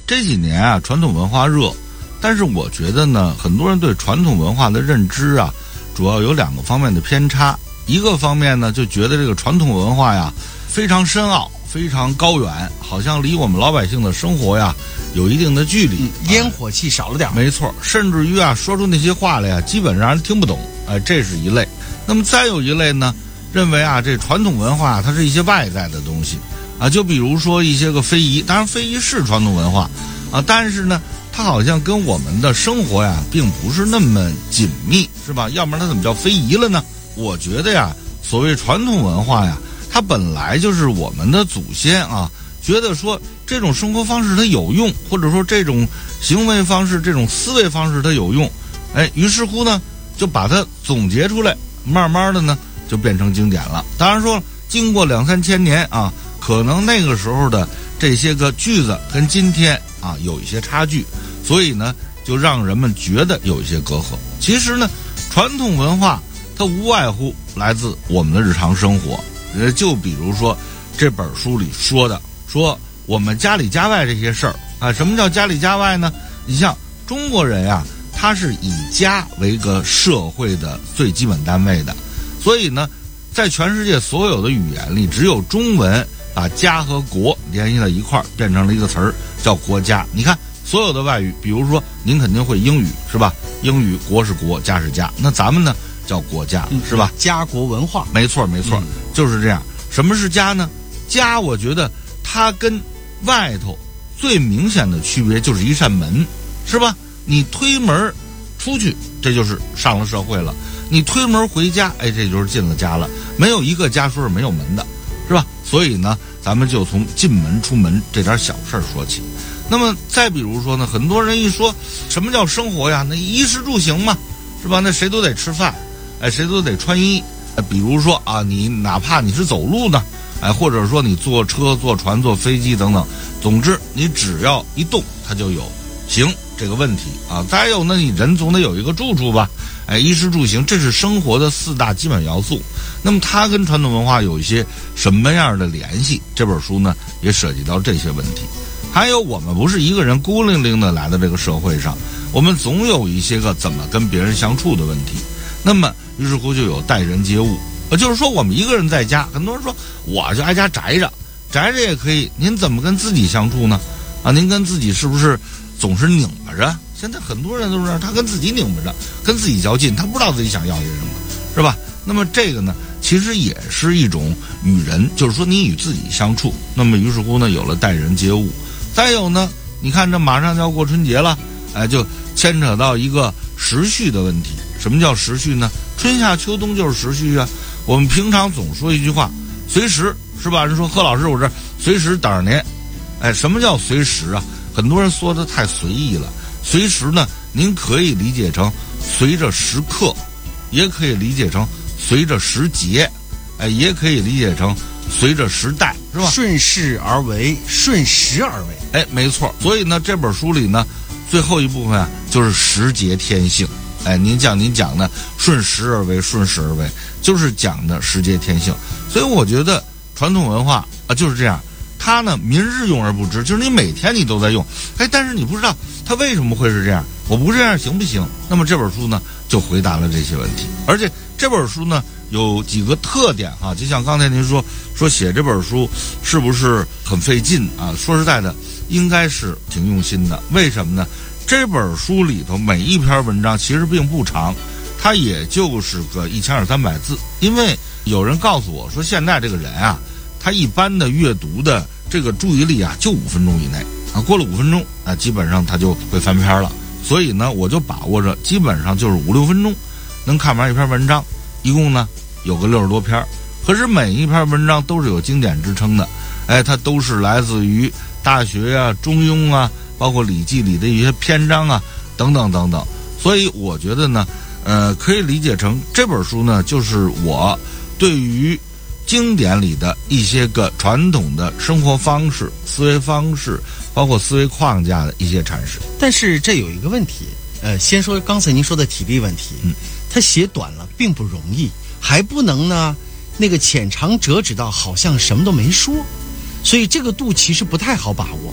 这几年啊，传统文化热，但是我觉得呢，很多人对传统文化的认知啊，主要有2个方面的偏差。一个方面呢，就觉得这个传统文化呀非常深奥，非常高远，好像离我们老百姓的生活呀有一定的距离， 烟火气少了点。 没错，甚至于啊，说出那些话来呀，基本让人听不懂。这是一类。那么再有一类呢，认为啊，这传统文化它是一些外在的东西啊，就比如说一些个非遗，当然非遗是传统文化啊，但是呢，它好像跟我们的生活呀，并不是那么紧密，是吧？要不然它怎么叫非遗了呢？我觉得呀，所谓传统文化呀，它本来就是我们的祖先啊，觉得说这种生活方式它有用，或者说这种行为方式、这种思维方式它有用，于是乎呢，就把它总结出来，慢慢的呢，就变成经典了。当然说，经过2-3千年啊，可能那个时候的这些个句子跟今天啊有一些差距，所以呢，就让人们觉得有一些隔阂。其实呢，传统文化它无外乎来自我们的日常生活。就比如说这本书里说的，说我们家里家外这些事儿啊，什么叫家里家外呢？你像中国人呀，他是以家为一个社会的最基本单位的，所以呢，在全世界所有的语言里，只有中文把家和国联系到一块儿，变成了一个词儿，叫国家。你看所有的外语，比如说您肯定会英语是吧？英语国是国，家是家，那咱们呢叫国家是吧？ 家国文化， 没错，就是这样。什么是家呢？家我觉得它跟外头最明显的区别就是一扇门，是吧？你推门出去，这就是上了社会了；你推门回家，这就是进了家了。没有一个家说是没有门的，是吧？所以呢，咱们就从进门出门这点小事说起。那么再比如说呢，很多人一说什么叫生活呀？那衣食住行嘛，是吧？那谁都得吃饭，谁都得穿衣。比如说啊，你哪怕你是走路呢，或者说你坐车、坐船、坐飞机等等，总之你只要一动，它就有行这个问题啊。再有呢，你人总得有一个住处吧，衣食住行，这是生活的4大基本要素。那么它跟传统文化有一些什么样的联系？这本书呢也涉及到这些问题。还有，我们不是一个人孤零零的来到这个社会上，我们总有一些个怎么跟别人相处的问题。那么于是乎就有待人接物，就是说我们一个人在家，很多人说我就挨家宅着也可以，您怎么跟自己相处呢？您跟自己是不是总是拧巴着？现在很多人都是这样，他跟自己拧巴着，跟自己较劲，他不知道自己想要些什么，是吧？那么这个呢，其实也是一种与人，就是说你与自己相处。那么于是乎呢，有了待人接物。再有呢，你看这马上就要过春节了，就牵扯到一个时序的问题。什么叫时序呢？春夏秋冬就是时序啊。我们平常总说一句话，随时，是吧？人说贺老师，我这随时等着您。什么叫随时啊？很多人说的太随意了。随时呢，您可以理解成随着时刻，也可以理解成随着时节，也可以理解成随着时代，是吧？ 顺势而为，顺时而为。 没错。所以呢，这本书里呢，最后一部分啊，就是时节天性。您讲的顺时而为，顺势而为，就是讲的时节天性。所以我觉得传统文化就是这样，它呢民日用而不知，就是你每天你都在用，但是你不知道它为什么会是这样，我不这样行不行？那么这本书呢就回答了这些问题。而且这本书呢有几个特点啊，就像刚才您说写这本书是不是很费劲啊？说实在的，应该是挺用心的。为什么呢？这本书里头每一篇文章其实并不长，它也就是个1200-300字。因为有人告诉我说，现在这个人啊，他一般的阅读的这个注意力啊，就5分钟以内啊，过了5分钟基本上他就会翻篇了。所以呢，我就把握着，基本上就是5-6分钟能看完一篇文章，一共呢有个60多篇。可是每一篇文章都是有经典支撑的，它都是来自于大学啊、中庸啊，包括《礼记》里的一些篇章啊，等等等等。所以我觉得呢，可以理解成这本书呢，就是我对于经典里的一些个传统的生活方式、思维方式，包括思维框架的一些阐释。 但是这有一个问题，先说刚才您说的体力问题，它写短了并不容易，还不能呢那个浅尝辄止到好像什么都没说，所以这个度其实不太好把握。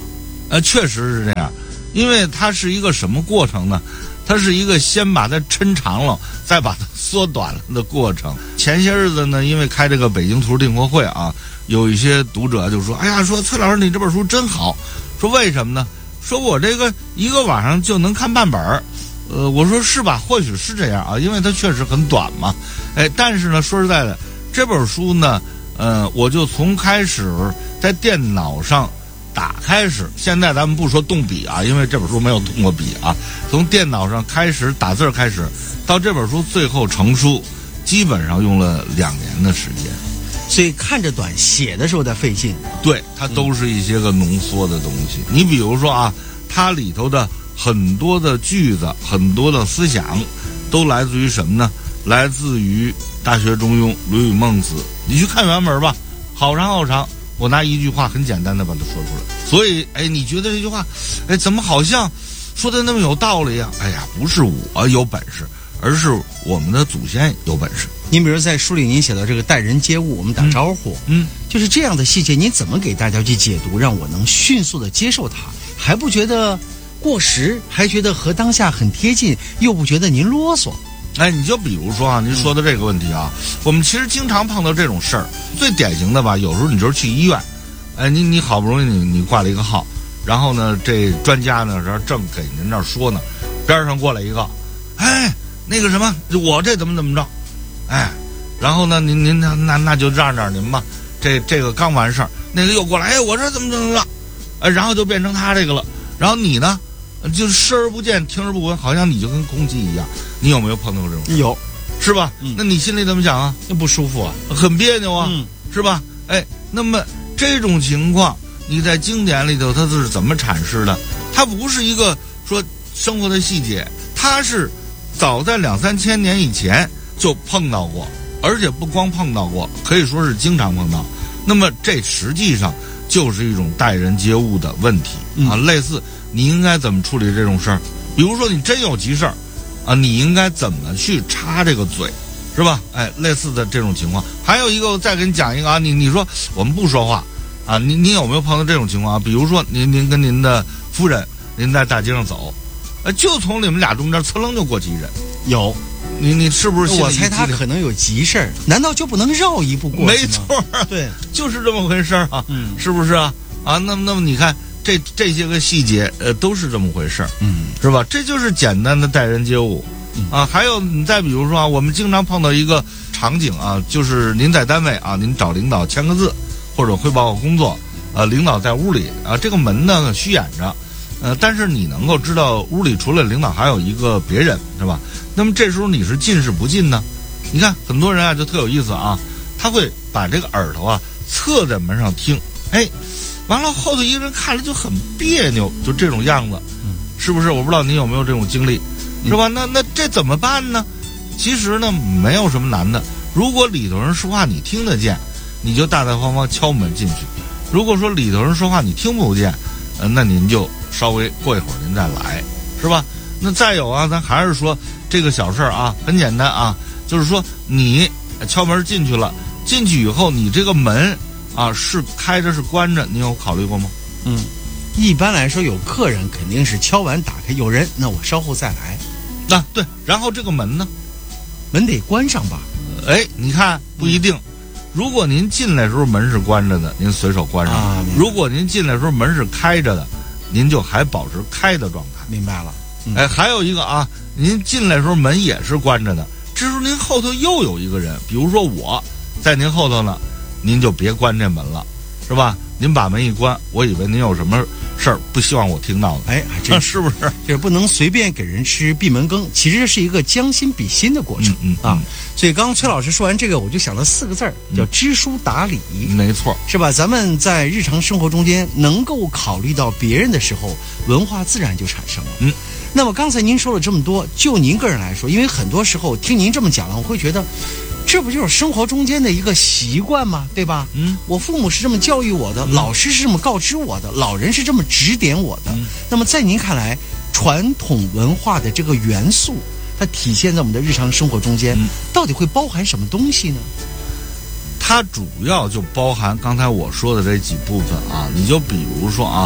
确实是这样，因为它是一个什么过程呢？它是一个先把它抻长了，再把它缩短了的过程。前些日子呢，因为开这个北京图书订货会啊，有一些读者就说：“哎呀，说崔老师你这本书真好。”说为什么呢？说我这个一个晚上就能看半本儿。我说是吧？或许是这样啊，因为它确实很短嘛。但是呢，说实在的，这本书呢，我就从开始在电脑上打开始，现在咱们不说动笔啊，因为这本书没有动过笔啊。从电脑上开始打字开始，到这本书最后成书，基本上用了2年的时间。 所以看着短，写的时候在费劲。 对，它都是一些个浓缩的东西。你比如说啊，它里头的很多的句子，很多的思想，都来自于什么呢？来自于《大学》《中庸》《论语》《孟子》。你去看原文吧，好长好长。我拿一句话很简单的把它说出来。所以，你觉得这句话，怎么好像说的那么有道理啊？哎呀，不是我有本事，而是我们的祖先有本事。 您比如在书里您写到这个待人接物，我们打招呼，就是这样的细节，您怎么给大家去解读，让我能迅速的接受它，还不觉得过时，还觉得和当下很贴近，又不觉得您啰嗦？ 你就比如说啊，您说的这个问题啊，我们其实经常碰到这种事儿。最典型的吧，有时候你就是去医院，你好不容易你挂了一个号，然后呢，这专家呢正给您那儿说呢，边上过来一个，那个什么，我这怎么着，然后呢，您那就让您吧，这个刚完事儿，那个又过来，我这怎么着，然后就变成他这个了，然后你呢？就是视而不见，听而不闻，好像你就跟空气一样。你有没有碰到过这种事？ 有， 是吧？那你心里怎么想啊？ 那不舒服啊， 很别扭啊，是吧？那么这种情况，你在经典里头它是怎么阐释的？它不是一个说生活的细节，它是早在2、3千年以前就碰到过，而且不光碰到过，可以说是经常碰到。那么这实际上就是一种待人接物的问题啊，类似。你应该怎么处理这种事儿？比如说你真有急事儿，你应该怎么去插这个嘴，是吧？类似的这种情况。还有一个，我再给你讲一个啊，你说我们不说话啊，你有没有碰到这种情况啊？比如说您跟您的夫人，您在大街上走，就从你们俩中间噌楞就过去一人， 有。 你是不是心里？ 我猜他可能有急事儿，难道就不能绕一步过去吗？ 没错，对，就是这么回事儿啊，是不是啊？那么你看。这些个细节，都是这么回事儿，是吧？这就是简单的待人接物，啊。还有你再比如说啊，我们经常碰到一个场景啊，就是您在单位啊，您找领导签个字，或者汇报个工作，领导在屋里啊，这个门呢虚掩着，但是你能够知道屋里除了领导还有一个别人，是吧？那么这时候你是进是不进呢？你看很多人啊就特有意思啊，他会把这个耳朵啊侧在门上听，完了后头一个人看了就很别扭，就这种样子，是不是？我不知道您有没有这种经历，是吧？那这怎么办呢？其实呢没有什么难的，如果里头人说话你听得见，你就大大方方敲门进去；如果说里头人说话你听不见，那您就稍微过一会儿您再来，是吧？那再有啊，咱还是说这个小事儿啊，很简单啊，就是说你敲门进去了，进去以后你这个门是开着是关着，你有考虑过吗？ 一般来说有客人肯定是敲完打开，有人那我稍后再来。 对，然后这个门呢？ 门得关上吧？ 你看不一定。如果您进来的时候门是关着的，您随手关上；如果您进来的时候门是开着的，您就还保持开的状态。 明白了。 还有一个啊，您进来的时候门也是关着的，这时候您后头又有一个人，比如说我在您后头呢。您就别关这门了，是吧？您把门一关，我以为您有什么事儿不希望我听到的。 还真是不是？ 就是不能随便给人吃闭门羹，其实这是一个将心比心的过程所以刚刚崔老师说完这个，我就想了4个字儿，叫知书达理。 没错， 是吧？咱们在日常生活中间能够考虑到别人的时候，文化自然就产生了。那么刚才您说了这么多，就您个人来说，因为很多时候听您这么讲了，我会觉得。这不就是生活中间的一个习惯吗？对吧？我父母是这么教育我的，老师是这么告知我的，老人是这么指点我的。那么在您看来，传统文化的这个元素，它体现在我们的日常生活中间，到底会包含什么东西呢？ 它主要就包含刚才我说的这几部分啊。你就比如说啊，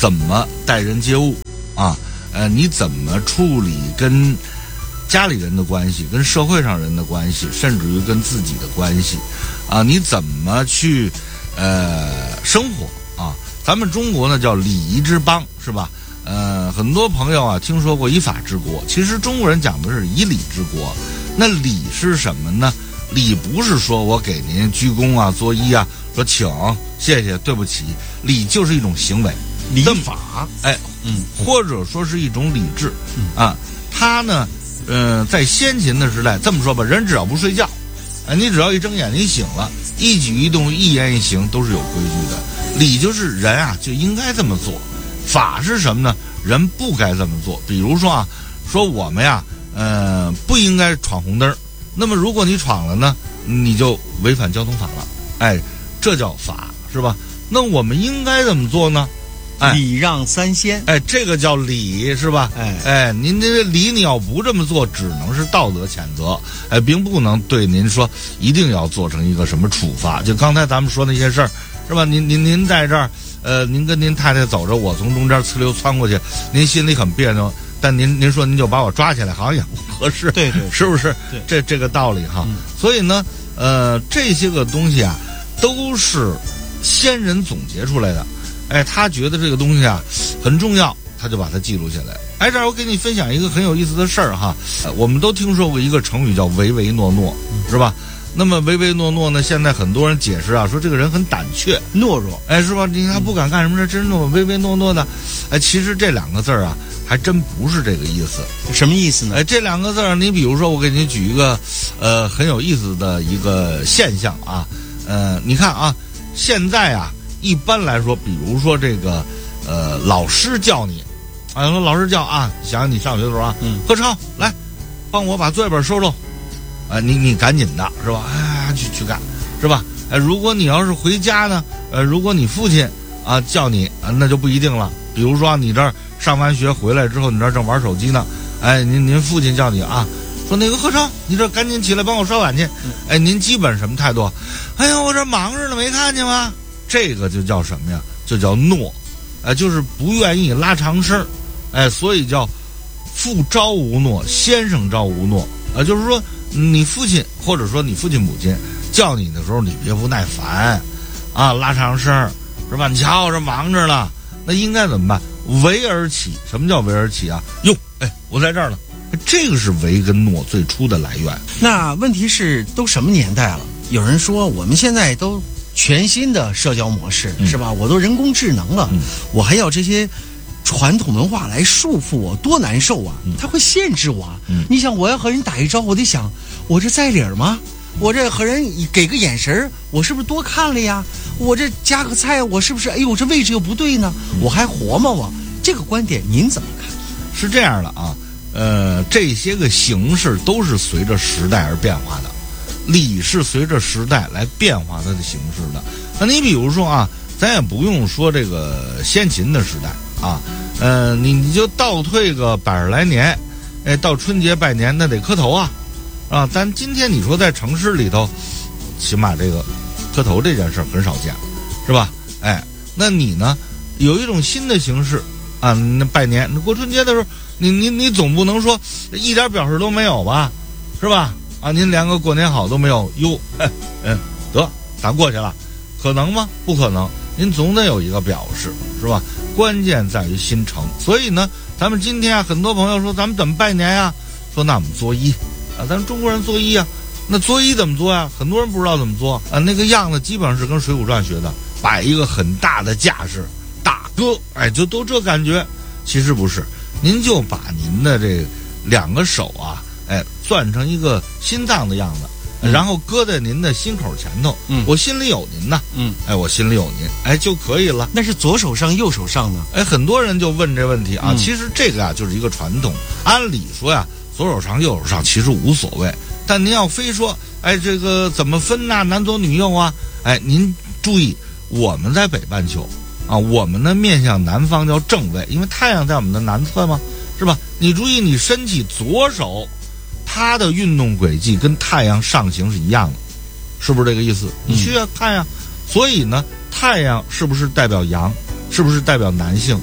怎么待人接物啊，你怎么处理跟家里人的关系，跟社会上人的关系，甚至于跟自己的关系啊，你怎么去生活啊？咱们中国呢叫礼仪之邦，是吧？很多朋友啊听说过以法治国，其实中国人讲的是以礼治国。那礼是什么呢？礼不是说我给您鞠躬啊、作揖啊，说请、谢谢、对不起，礼就是一种行为， 礼法， 或者说是一种礼制啊。它呢，在先秦的时代，这么说吧，人只要不睡觉，你只要一睁眼睛醒了，一举一动、一言一行都是有规矩的。礼就是人啊就应该这么做，法是什么呢？人不该这么做。比如说啊，说我们呀，不应该闯红灯，那么如果你闯了呢，你就违反交通法了，这叫法，是吧？那我们应该怎么做呢？ 礼让三先， 这个叫礼，是吧？您这礼你要不这么做，只能是道德谴责，并不能对您说一定要做成一个什么处罚。就刚才咱们说那些事儿，是吧？您在这儿，您跟您太太走着，我从中间呲溜窜过去，您心里很别扭，但您说您就把我抓起来，好像也不合适， 对， 是不是？这个道理哈。所以呢，这些个东西啊，都是先人总结出来的。他觉得这个东西啊很重要，他就把它记录下来。这儿我给你分享一个很有意思的事儿哈。我们都听说过一个成语叫唯唯诺诺，是吧？那么唯唯诺诺呢，现在很多人解释啊，说这个人很胆怯、 懦弱， 是吧？你看不敢干什么事，真是唯唯诺诺的。其实这两个字啊，还真不是这个意思。 什么意思呢？ 这两个字，你比如说，我给你举一个很有意思的一个现象啊。你看啊，现在啊。一般来说，比如说这个，老师叫你，说老师叫啊，想想你上学的时候啊，何超来，帮我把作业本收收，你赶紧的是吧？去干，是吧？如果你要是回家呢，如果你父亲啊叫你，那就不一定了。比如说你这儿上完学回来之后，你这儿正玩手机呢，您父亲叫你啊，说那个何超，你这赶紧起来帮我刷碗去。您基本什么态度？哎呀，我这忙着呢，没看见吗？这个就叫什么呀？就叫懦，就是不愿意拉长声，所以叫父朝无诺，先生朝无诺，就是说你父亲或者说你父亲母亲叫你的时候，你别不耐烦，拉长声，是吧？你瞧我这忙着呢，那应该怎么办？唯而起。什么叫唯而起啊？哟，我在这儿呢。这个是唯跟诺最初的来源。 那问题是都什么年代了？有人说我们现在都全新的社交模式，是吧？我都人工智能了，我还要这些传统文化来束缚我，多难受啊！它会限制我啊！你想，我要和人打一招呼，我得想，我这在理儿吗？我这和人给个眼神，我是不是多看了呀？我这夹个菜，我是不是？哎呦，这位置又不对呢？我还活吗？我这个观点您怎么看？ 是这样的啊，这些个形式都是随着时代而变化的。礼是随着时代来变化它的形式的。那你比如说啊，咱也不用说这个先秦的时代啊，你就倒退个100来年，到春节拜年那得磕头啊，咱今天你说在城市里头，起码这个磕头这件事很少见，是吧？那你呢，有一种新的形式啊，那拜年，过春节的时候，你总不能说一点表示都没有吧，是吧？您连个过年好都没有，哟，得打过去了，可能吗？不可能，您总得有一个表示，是吧？关键在于心诚。所以呢，咱们今天啊，很多朋友说咱们怎么拜年呀？说那我们作揖啊，咱们中国人作揖啊，那作揖怎么做呀？很多人不知道怎么做啊，那个样子基本上是跟《水浒传》学的，摆一个很大的架势，大哥，就都这感觉。其实不是，您就把您的这2个手啊，攥成一个心脏的样子，然后搁在您的心口前头，我心里有您呐，我心里有您，就可以了。 那是左手上右手上呢？ 很多人就问这问题啊，其实这个啊就是一个传统，按理说呀，左手上右手上其实无所谓，但您要非说，这个怎么分呐？男左女右啊？您注意，我们在北半球啊，我们的面向南方叫正位，因为太阳在我们的南侧嘛，是吧？你注意，你伸起左手，它的运动轨迹跟太阳上行是一样的，是不是这个意思？你去看呀。所以呢，太阳是不是代表阳？是不是代表男性？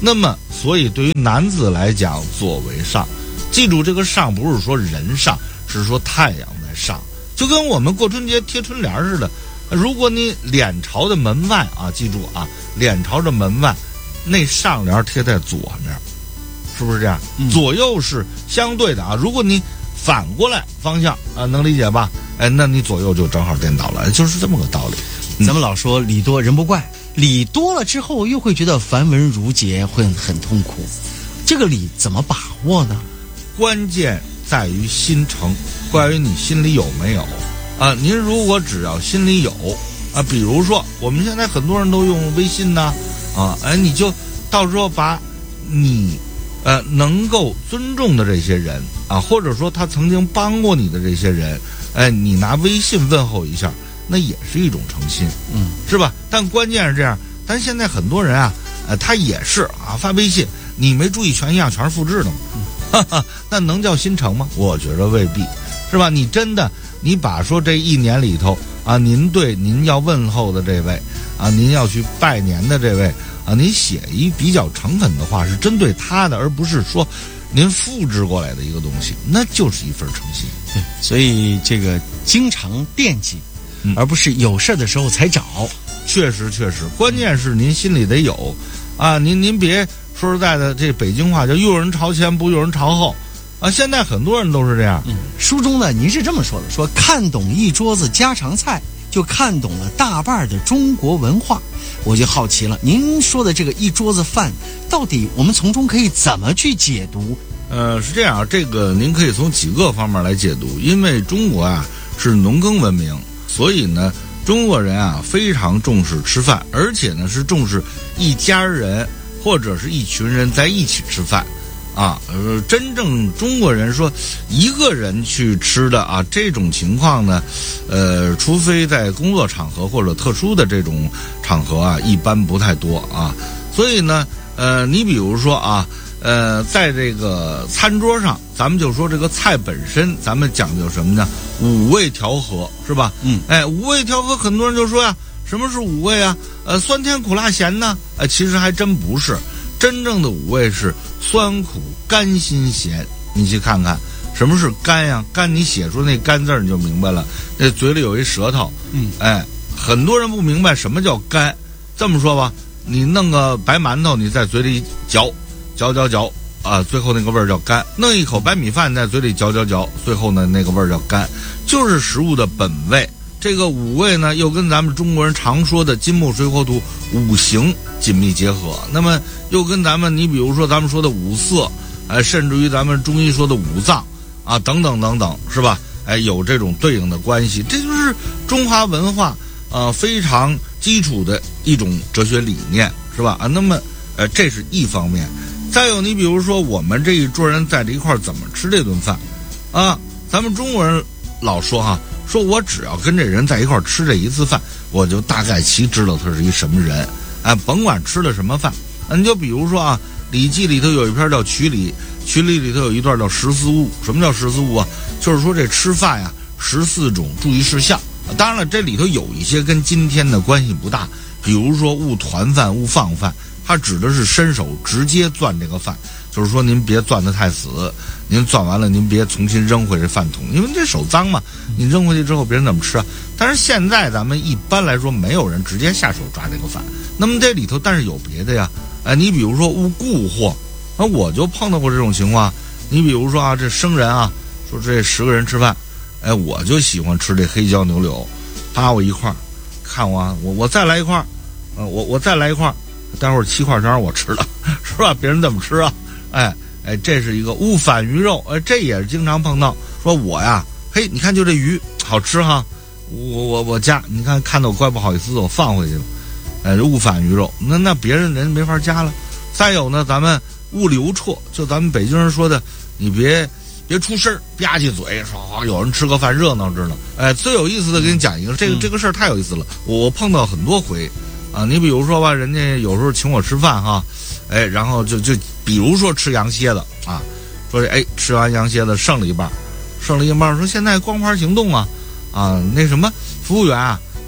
那么所以对于男子来讲，左为上。记住，这个上不是说人上，是说太阳在上，就跟我们过春节贴春联似的。如果你脸朝着门外啊，记住啊，脸朝着门外，那上联贴在左面，是不是这样？左右是相对的啊。如果你反过来方向啊，能理解吧？哎，那你左右就正好颠倒了，就是这么个道理。 咱们老说礼多人不怪，礼多了之后又会觉得繁文缛节，会很痛苦。这个礼怎么把握呢？ 关键在于心诚，关于你心里有没有啊。您如果只要心里有啊，比如说我们现在很多人都用微信呐啊，哎，你就到时候把你能够尊重的这些人啊，或者说他曾经帮过你的这些人，哎，你拿微信问候一下，那也是一种诚心，是吧？但关键是这样，但现在很多人啊，他也是啊发微信，你没注意全一样，全是复制的嘛。那能叫心诚吗？我觉得未必，是吧？你真的，你把说这一年里头啊，您对您要问候的这位啊，您要去拜年的这位啊，您写一比较诚恳的话，是针对他的，而不是说您复制过来的一个东西，那就是一份诚心。 对，所以这个经常惦记，而不是有事的时候才找。 确实，关键是您心里得有啊，您别。说实在的，这北京话叫用人朝前不用人朝后啊！现在很多人都是这样。 书中呢，您是这么说的：说看懂一桌子家常菜，就看懂了大半的中国文化。我就好奇了，您说的这个一桌子饭，到底我们从中可以怎么去解读？ 是这样，这个您可以从几个方面来解读。因为中国啊是农耕文明，所以呢，中国人啊非常重视吃饭，而且呢是重视一家人。或者是一群人在一起吃饭，啊，真正中国人说一个人去吃的啊，这种情况呢，除非在工作场合或者特殊的这种场合啊，一般不太多啊。所以呢，你比如说啊，在这个餐桌上，咱们就说这个菜本身，咱们讲究什么呢？五味调和，是吧？五味调和，很多人就说呀。什么是五味啊？酸甜苦辣咸呢？其实还真不是，真正的五味是酸苦甘辛咸。你去看看什么是甘呀？甘，你写出那甘字你就明白了。那嘴里有一舌头，很多人不明白什么叫甘。这么说吧，你弄个白馒头，你在嘴里嚼啊，最后那个味儿叫甘。弄一口白米饭在嘴里嚼，最后呢那个味儿叫甘，就是食物的本味。这个五味呢，又跟咱们中国人常说的金木水火土五行紧密结合。那么又跟咱们，你比如说咱们说的五色，甚至于咱们中医说的五脏啊，等等，是吧？有这种对应的关系，这就是中华文化非常基础的一种哲学理念，是吧？那么这是一方面。再有，你比如说我们这一桌人在这一块怎么吃这顿饭啊？咱们中国人老说哈。说我只要跟这人在一块吃这一次饭，我就大概其知道他是一什么人，甭管吃了什么饭。你就比如说啊，《礼记》里头有一篇叫《曲礼》，《曲礼》里头有一段叫14物。什么叫14物啊？就是说这吃饭呀，14种注意事项。当然了，这里头有一些跟今天的关系不大，比如说勿团饭、勿放饭，它指的是伸手直接攥这个饭。就是说您别攥得太死，您攥完了您别重新扔回这饭桶，因为这手脏嘛，你扔回去之后别人怎么吃啊？但是现在咱们一般来说没有人直接下手抓这个饭，那么这里头但是有别的呀，你比如说勿故货，我就碰到过这种情况。你比如说啊，这生人啊，说这10个人吃饭，我就喜欢吃这黑椒牛柳，扒我一块儿，看我再来一块儿，我再来一块儿，待会儿7块全是我吃的，是吧？别人怎么吃啊？这是一个勿反鱼肉，这也是经常碰到。说我呀，嘿，你看就这鱼好吃哈，我夹，你看到我怪不好意思，我放回去了。勿反鱼肉，那别人没法夹了。再有呢，咱们勿流绰，就咱们北京人说的，你别出声，吧唧嘴，说有人吃个饭热闹着呢。最有意思的给你讲一个，这个事儿太有意思了，我碰到很多回啊。你比如说吧，人家有时候请我吃饭哈。然后就比如说吃羊蝎子啊，说吃完羊蝎子剩了一半，说现在光盘行动啊，那什么服务员啊，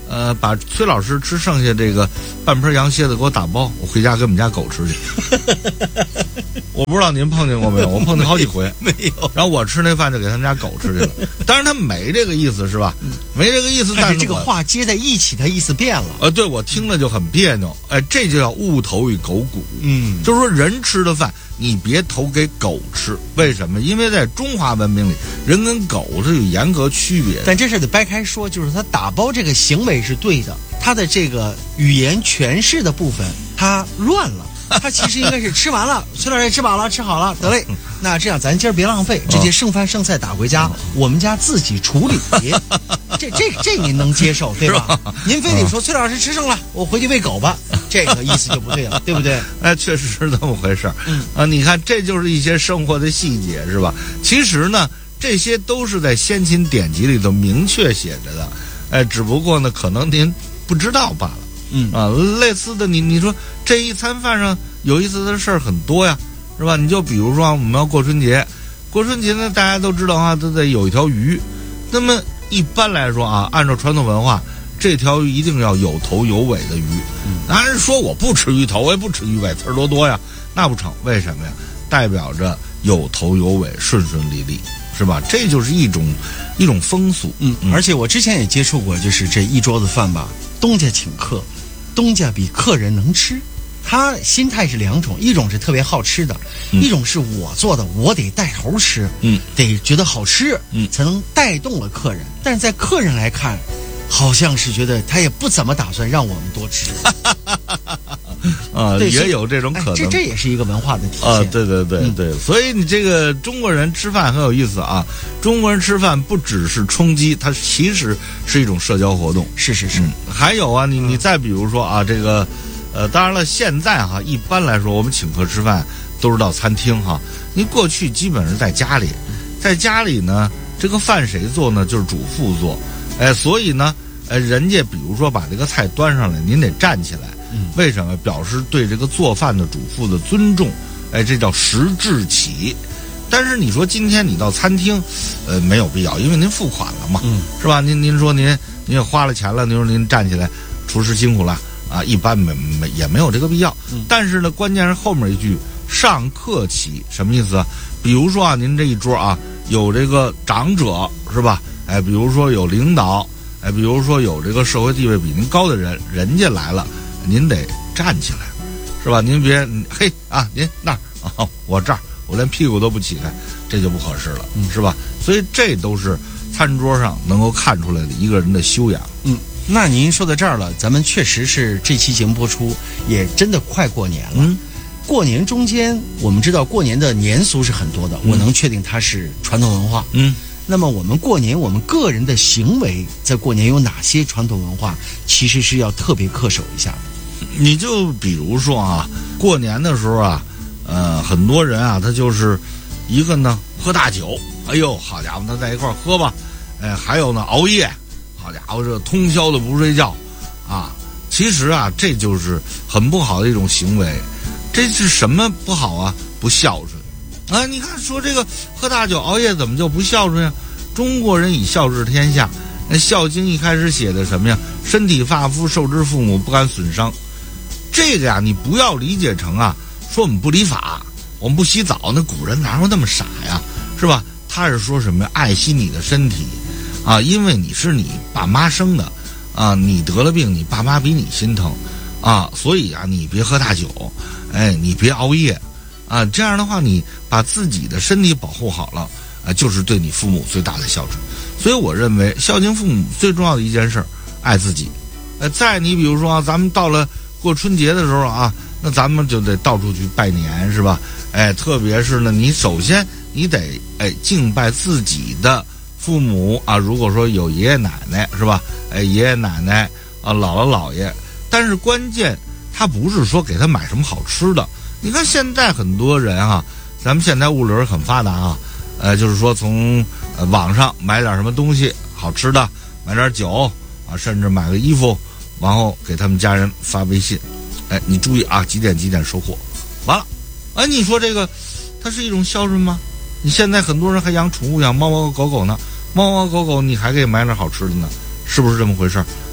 把崔老师吃剩下这个半盆羊蝎子给我打包，我回家给我们家狗吃去。我不知道您碰见过没有，我碰见好几回。 没有。 然后我吃那饭就给他们家狗吃去了。当然他没这个意思是吧？没这个意思，但是这个话接在一起，他意思变了。 对，我听了就很别扭。这就叫误投与狗骨。就是说人吃的饭你别投给狗吃，为什么？因为在中华文明里，人跟狗是有严格区别的。 但这事得掰开说，就是他打包这个行为是对的，他的这个语言诠释的部分他乱了。他其实应该是吃完了，崔老师吃饱了，吃好了，得嘞。那这样咱今儿别浪费，直接剩饭剩菜打回家，我们家自己处理。这您能接受对吧？您非得说崔老师吃剩了，我回去喂狗吧，这个意思就不对了，对不对？ 确实是这么回事。你看，这就是一些生活的细节，是吧？其实呢，这些都是在先秦典籍里头明确写着的，只不过呢，可能您不知道罢了。类似的，你说这一餐饭上有意思的事儿很多呀，是吧？你就比如说我们要过春节，过春节呢，大家都知道啊，都得有一条鱼。那么一般来说啊，按照传统文化，这条鱼一定要有头有尾的鱼。当然说我不吃鱼头，我也不吃鱼尾，刺儿多呀，那不成。为什么呀？代表着有头有尾，顺顺利利，是吧？这就是一种风俗。 而且我之前也接触过，就是这一桌子饭吧，东家请客，东家比客人能吃。他心态是两种，一种是特别好吃的，一种是我做的，我得带头吃，得觉得好吃，才能带动了客人。但是在客人来看，好像是觉得他也不怎么打算让我们多吃。 也有这种可能， 这也是一个文化的体现。 对，所以你这个中国人吃饭很有意思啊。中国人吃饭不只是充饥，它其实是一种社交活动。 是。 还有啊，你再比如说啊，这个当然了，现在哈，一般来说我们请客吃饭都是到餐厅哈。你过去基本是在家里，呢，这个饭谁做呢？就是主妇做。所以呢，人家比如说把这个菜端上来，您得站起来。为什么？表示对这个做饭的主妇的尊重。这叫识至起。但是你说今天你到餐厅，没有必要，因为您付款了嘛，是吧？您说您也花了钱了，您说您站起来，厨师辛苦了啊，一般也没有这个必要。但是呢，关键是后面一句上客起，什么意思啊？比如说啊，您这一桌啊，有这个长者是吧？比如说有领导，比如说有这个社会地位比您高的人，人家来了，您得站起来，是吧？您别嘿啊，您那儿啊，我这儿，我连屁股都不起开，这就不合适了，是吧？所以这都是餐桌上能够看出来的一个人的修养。 那您说到这儿了，咱们确实是这期节目播出也真的快过年了。过年中间，我们知道过年的年俗是很多的，我能确定它是传统文化。那么我们过年，我们个人的行为在过年有哪些传统文化，其实是要特别恪守一下的。 你就比如说啊，过年的时候啊，很多人啊，他就是一个呢喝大酒，哎呦，好家伙，他在一块儿喝吧，还有呢熬夜，好家伙，这通宵的不睡觉，啊，其实啊，这就是很不好的一种行为。这是什么不好啊？不孝顺啊！你看说这个喝大酒熬夜怎么就不孝顺呀？中国人以孝治天下，那《孝经》一开始写的什么呀？身体发肤受之父母，不敢损伤。这个呀，你不要理解成啊，说我们不理发，我们不洗澡，那古人哪有那么傻呀？是吧？他是说什么呀？爱惜你的身体啊，因为你是你爸妈生的啊，你得了病，你爸妈比你心疼啊，所以啊，你别喝大酒，你别熬夜啊，这样的话，你把自己的身体保护好了就是对你父母最大的孝顺。所以我认为孝敬父母最重要的一件事，爱自己。再你比如说啊，咱们到了过春节的时候啊，那咱们就得到处去拜年，是吧？特别是呢，你首先你得敬拜自己的父母啊，如果说有爷爷奶奶，是吧？爷爷奶奶啊，姥姥姥爷。但是关键他不是说给他买什么好吃的。你看现在很多人啊，咱们现在物流很发达啊，就是说从网上买点什么东西好吃的，买点酒啊，甚至买个衣服，然后给他们家人发微信，你注意啊，几点几点收货，完了，你说这个它是一种孝顺吗？你现在很多人还养宠物，养猫猫狗狗呢，猫猫狗狗你还给买点好吃的呢，是不是这么回事？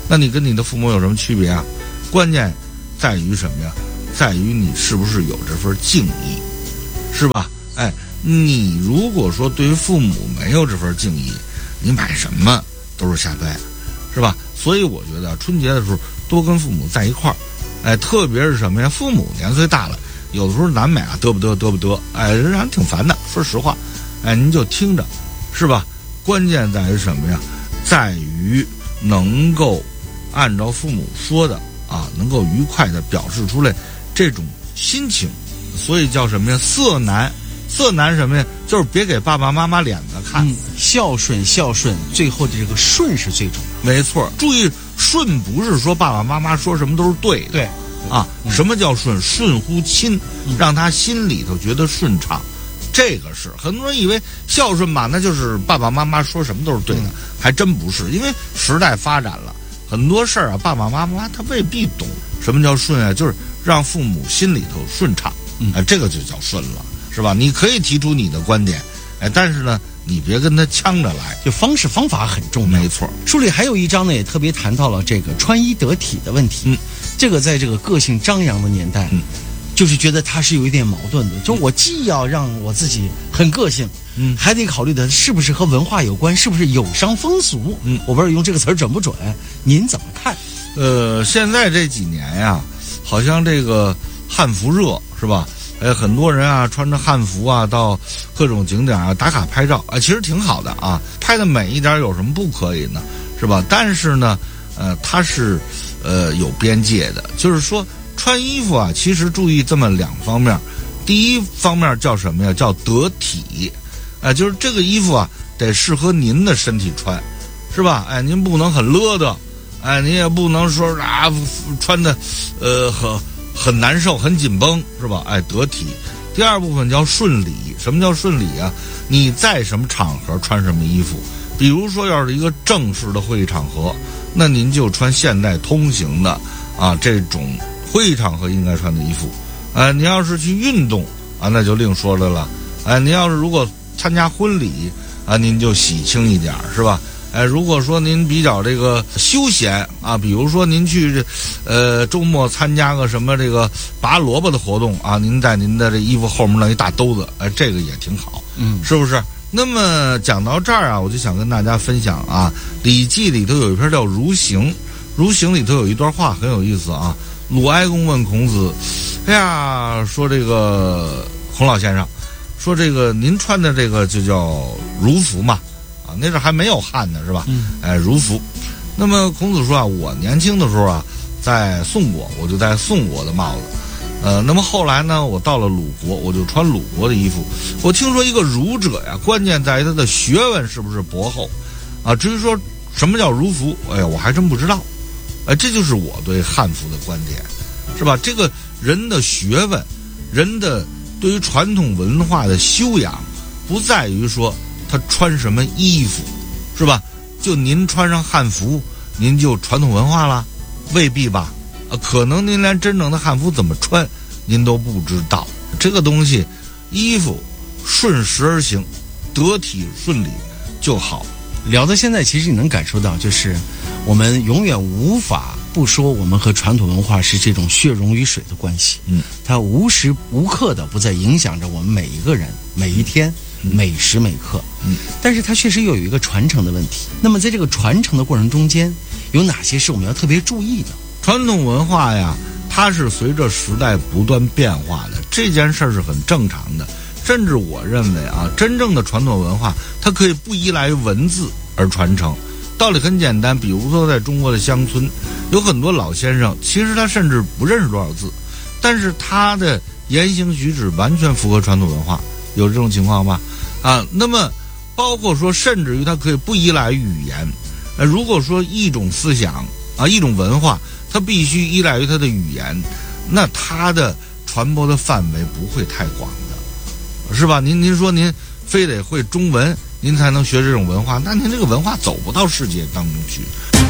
那你跟你的父母有什么区别啊？关键在于什么呀？在于你是不是有这份敬意，是吧？哎，你如果说对于父母没有这份敬意，你买什么都是瞎掰，是吧？所以我觉得春节的时候多跟父母在一块儿，哎，特别是什么呀？父母年岁大了，有的时候难免啊嘚不嘚，哎，让人挺烦的。说实话，哎，您就听着，是吧？关键在于什么呀？在于能够按照父母说的啊，能够愉快地表示出来这种心情，所以叫什么呀？色难什么呀？就是别给爸爸妈妈脸子看。 孝顺，最后的这个顺是最重要的。 没错，注意顺不是说爸爸妈妈说什么都是对的。 对啊，什么叫顺？顺乎亲，让他心里头觉得顺畅。这个是很多人以为孝顺吧，那就是爸爸妈妈说什么都是对的，还真不是。因为时代发展了，很多事儿啊，爸爸妈妈他未必懂。什么叫顺啊？就是让父母心里头顺畅，这个就叫顺了，是吧？你可以提出你的观点，哎，但是呢，你别跟他呛着来， 就方式方法很重要。 没错， 书里还有一章呢，也特别谈到了这个穿衣得体的问题。这个在这个个性张扬的年代，就是觉得它是有一点矛盾的。就我既要让我自己很个性，还得考虑的是不是和文化有关，是不是有伤风俗。我不知道用这个词儿准不准，您怎么看？ 现在这几年呀，好像这个汉服热，是吧？很多人啊穿着汉服啊到各种景点啊打卡拍照啊，其实挺好的啊，拍的美一点有什么不可以呢？是吧？但是呢，它是有边界的，就是说穿衣服啊，其实注意这么两方面。第一方面叫什么呀？叫得体，就是这个衣服啊得适合您的身体穿，是吧？哎，您不能很勒的，哎，您也不能说啊穿的很难受很紧绷，是吧？哎，得体。第二部分叫顺礼。什么叫顺礼啊？你在什么场合穿什么衣服，比如说要是一个正式的会议场合，那您就穿现代通行的啊这种会议场合应该穿的衣服。你要是去运动啊，那就另说了。您要是如果参加婚礼啊，您就喜庆一点，是吧？如果说您比较这个休闲啊，比如说您去周末参加个什么这个拔萝卜的活动啊，您在您的这衣服后面弄一大兜子，这个也挺好，是不是？那么讲到这儿啊，我就想跟大家分享啊，《礼记》里头有一篇叫《如行》，《如行》里头有一段话很有意思啊。鲁哀公问孔子：“哎呀，说这个孔老先生，说这个您穿的这个就叫儒服嘛？啊，那阵还没有汉呢，是吧？儒服。那么孔子说啊，我年轻的时候啊，在宋国，我就戴宋国的帽子。那么后来呢，我到了鲁国，我就穿鲁国的衣服。我听说一个儒者呀，关键在于他的学问是不是博厚啊？至于说什么叫儒服，哎呀，我还真不知道。这就是我对汉服的观点，是吧？这个人的学问，人的对于传统文化的修养，不在于说他穿什么衣服，是吧？就您穿上汉服，您就传统文化了？未必吧。可能您连真正的汉服怎么穿，您都不知道。这个东西，衣服顺时而行，得体顺理就好。 聊到现在，其实你能感受到，就是我们永远无法不说我们和传统文化是这种血溶于水的关系。它无时无刻的不在影响着我们每一个人、每一天、每时每刻。但是它确实又有一个传承的问题。那么在这个传承的过程中间，有哪些是我们要特别注意的？ 传统文化呀，它是随着时代不断变化的，这件事是很正常的。甚至我认为啊，真正的传统文化，它可以不依赖于文字而传承。道理很简单，比如说在中国的乡村，有很多老先生，其实他甚至不认识多少字，但是他的言行举止完全符合传统文化，有这种情况吧？那么包括说，甚至于他可以不依赖于语言。如果说一种思想啊，一种文化，它必须依赖于它的语言，那它的传播的范围不会太广的，是吧？您说您非得会中文，您才能学这种文化，那您这个文化走不到世界当中去。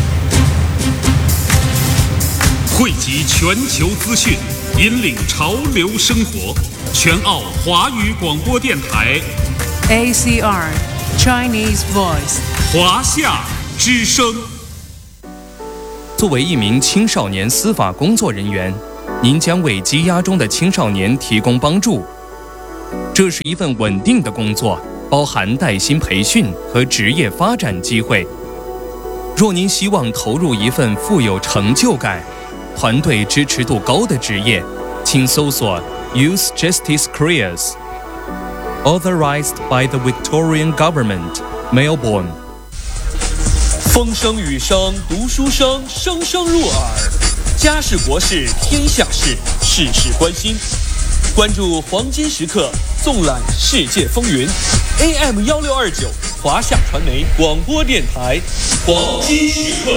汇集全球资讯，引领潮流生活，全澳华语广播电台 ACR Chinese Voice 华夏之声。 作为一名青少年司法工作人员，您将为羁押中的青少年提供帮助。这是一份稳定的工作，包含带薪培训和职业发展机会。若您希望投入一份富有成就感、团队支持度高的职业，请搜索 Youth Justice Careers。 Authorized by the Victorian Government, Melbourne。 风声雨声读书声，声声入耳。家事国事天下事，事事关心。关注黄金时刻，纵览世界风云。AM1629，华夏传媒广播电台，黄金时刻。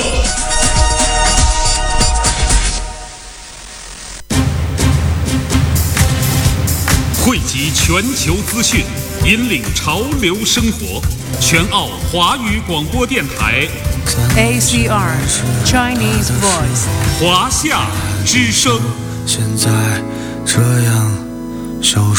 汇集全球资讯，引领潮流生活。全澳华语广播电台 ACR Chinese Voice 华夏之声。 现在这样消